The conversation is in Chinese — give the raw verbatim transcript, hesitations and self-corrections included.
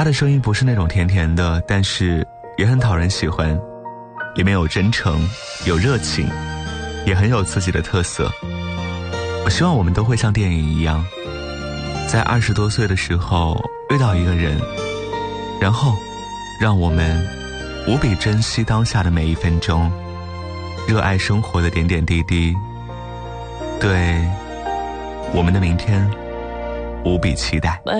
他的声音不是那种甜甜的，但是也很讨人喜欢，里面有真诚，有热情，也很有自己的特色。我希望我们都会像电影一样，在二十多岁的时候遇到一个人，然后让我们无比珍惜当下的每一分钟，热爱生活的点点滴滴，对我们的明天无比期待。